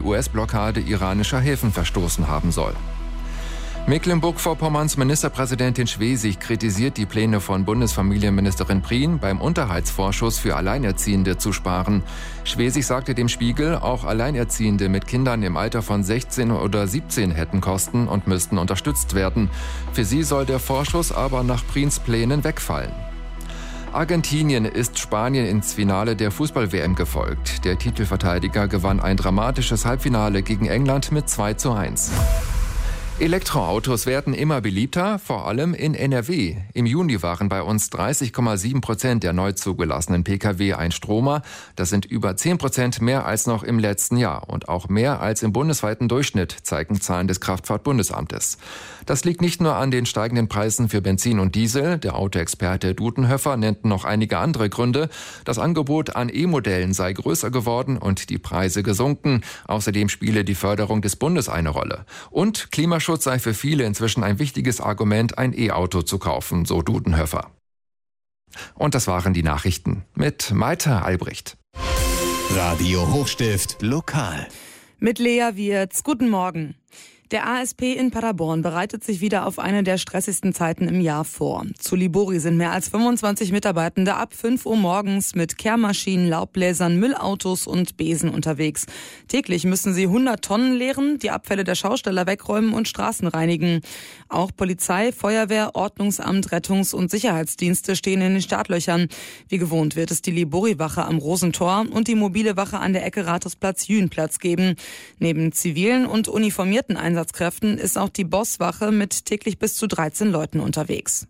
US-Blockade iranischer Häfen verstoßen haben soll. Mecklenburg-Vorpommerns Ministerpräsidentin Schwesig kritisiert die Pläne von Bundesfamilienministerin Prien, beim Unterhaltsvorschuss für Alleinerziehende zu sparen. Schwesig sagte dem Spiegel, auch Alleinerziehende mit Kindern im Alter von 16 oder 17 hätten Kosten und müssten unterstützt werden. Für sie soll der Vorschuss aber nach Priens Plänen wegfallen. Argentinien ist Spanien ins Finale der Fußball-WM gefolgt. Der Titelverteidiger gewann ein dramatisches Halbfinale gegen England mit 2:1. Elektroautos werden immer beliebter, vor allem in NRW. Im Juni waren bei uns 30,7% der neu zugelassenen Pkw Einstromer. Das sind über 10% mehr als noch im letzten Jahr und auch mehr als im bundesweiten Durchschnitt, zeigen Zahlen des Kraftfahrtbundesamtes. Das liegt nicht nur an den steigenden Preisen für Benzin und Diesel. Der Autoexperte Dudenhöfer nennt noch einige andere Gründe. Das Angebot an E-Modellen sei größer geworden und die Preise gesunken. Außerdem spiele die Förderung des Bundes eine Rolle. Und Klimaschutz sei für viele inzwischen ein wichtiges Argument, ein E-Auto zu kaufen, so Dudenhöfer. Und das waren die Nachrichten mit Maite Albrecht. Radio Hochstift Lokal. Mit Lea Wirz. Guten Morgen. Der ASP in Paderborn bereitet sich wieder auf eine der stressigsten Zeiten im Jahr vor. Zu Libori sind mehr als 25 Mitarbeitende ab 5 Uhr morgens mit Kehrmaschinen, Laubbläsern, Müllautos und Besen unterwegs. Täglich müssen sie 100 Tonnen leeren, die Abfälle der Schausteller wegräumen und Straßen reinigen. Auch Polizei, Feuerwehr, Ordnungsamt, Rettungs- und Sicherheitsdienste stehen in den Startlöchern. Wie gewohnt wird es die Libori-Wache am Rosentor und die mobile Wache an der Ecke Rathausplatz-Jühnplatz geben. Neben zivilen und uniformierten Einsatzkräften ist auch die Bosswache mit täglich bis zu 13 Leuten unterwegs.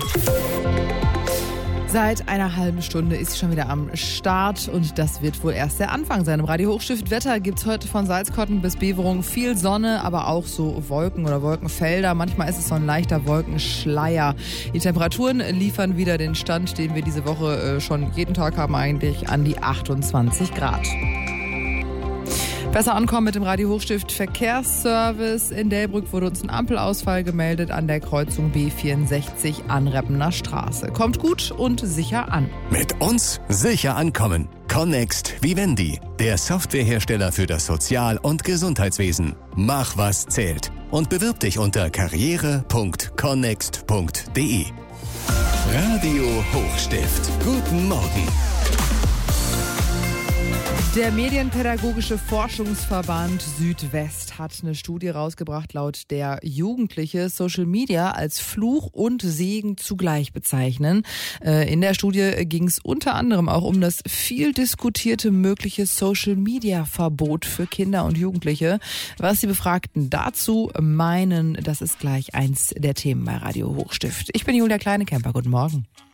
Seit einer halben Stunde ist sie schon wieder am Start und das wird wohl erst der Anfang sein. Im Radio Hochstift Wetter gibt's heute von Salzkotten bis Beverung viel Sonne, aber auch so Wolken oder Wolkenfelder. Manchmal ist es so ein leichter Wolkenschleier. Die Temperaturen liefern wieder den Stand, den wir diese Woche schon jeden Tag haben, eigentlich an die 28 Grad. Besser ankommen mit dem Radio Hochstift Verkehrsservice. In Delbrück wurde uns ein Ampelausfall gemeldet an der Kreuzung B64 Anreppener Straße. Kommt gut und sicher an. Mit uns sicher ankommen. Connext Vivendi, der Softwarehersteller für das Sozial- und Gesundheitswesen. Mach, was zählt. Und bewirb dich unter karriere.connext.de. Radio Hochstift. Guten Morgen. Der Medienpädagogische Forschungsverband Südwest hat eine Studie rausgebracht, laut der Jugendliche Social Media als Fluch und Segen zugleich bezeichnen. In der Studie ging es unter anderem auch um das viel diskutierte mögliche Social Media Verbot für Kinder und Jugendliche. Was die Befragten dazu meinen, das ist gleich eins der Themen bei Radio Hochstift. Ich bin Julia Kleinekemper, guten Morgen.